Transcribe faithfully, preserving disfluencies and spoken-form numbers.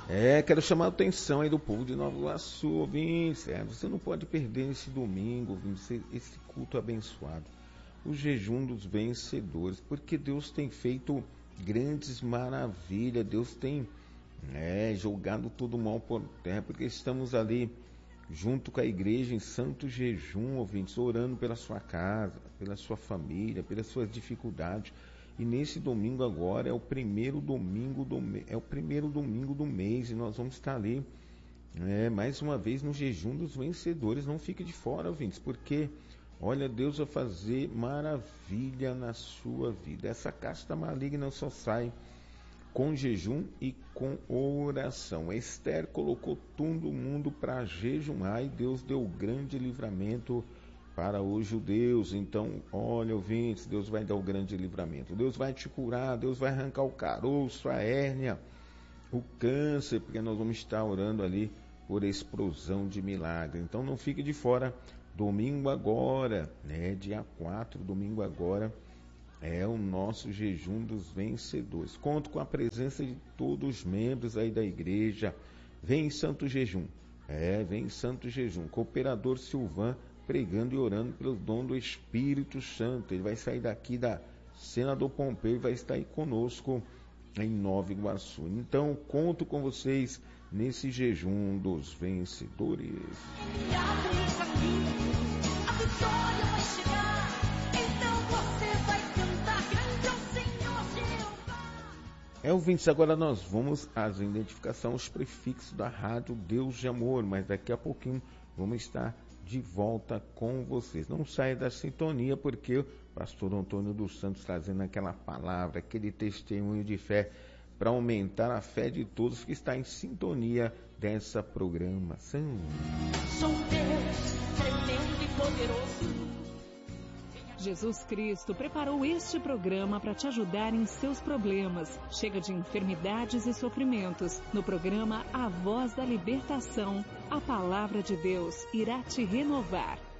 É, quero chamar a atenção aí do povo de Nova Iguaçu, ouvintes. É, você não pode perder esse domingo, ouvintes, esse culto abençoado. O jejum dos vencedores, porque Deus tem feito grandes maravilhas, Deus tem é, jogado todo o mal por terra, porque estamos ali junto com a igreja em santo jejum, ouvintes, orando pela sua casa, pela sua família, pelas suas dificuldades. E nesse domingo agora é o primeiro domingo do é o primeiro domingo do mês e nós vamos estar ali é, mais uma vez no jejum dos vencedores. Não fique de fora, ouvintes, porque olha, Deus vai fazer maravilha na sua vida. Essa casta maligna só sai com jejum e com oração. Esther colocou todo mundo para jejumar e Deus deu grande livramento para os judeus. Então, olha, ouvintes, Deus vai dar o grande livramento. Deus vai te curar, Deus vai arrancar o caroço, a hérnia, o câncer, porque nós vamos estar orando ali por explosão de milagre. Então, não fique de fora. Domingo agora, né, dia quatro, domingo agora, é o nosso jejum dos vencedores. Conto com a presença de todos os membros aí da igreja. Vem em santo jejum. É, vem em santo jejum. Cooperador Silvan pregando e orando pelo dom do Espírito Santo. Ele vai sair daqui da Senador Pompeu e vai estar aí conosco em Nova Iguaçu. Então, conto com vocês nesse jejum dos vencedores. Ele abre o caminho, a vitória vai chegar. Então você vai cantar grande ao Senhor Jeová. É, ouvintes, agora nós vamos às identificações, os prefixos da rádio Deus de Amor, mas daqui a pouquinho vamos estar de volta com vocês. Não saia da sintonia, porque o pastor Antônio dos Santos trazendo aquela palavra, aquele testemunho de fé para aumentar a fé de todos que está em sintonia dessa programação. Sou Deus, tremendo e poderoso. Jesus Cristo preparou este programa para te ajudar em seus problemas. Chega de enfermidades e sofrimentos. No programa A Voz da Libertação, a palavra de Deus irá te renovar.